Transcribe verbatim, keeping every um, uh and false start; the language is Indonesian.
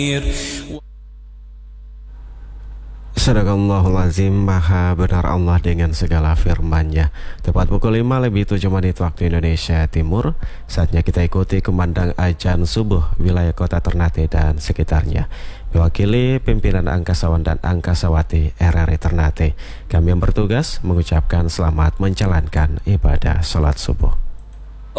Sadaqallahul azim, maha benar Allah dengan segala firman-Nya. Tepat pukul lima lebih tujuh menit waktu Indonesia Timur. Saatnya kita ikuti kumandang azan subuh wilayah kota Ternate dan sekitarnya. Mewakili pimpinan angkasawan dan angkasawati R R I Ternate, kami yang bertugas mengucapkan selamat menjalankan ibadah sholat subuh.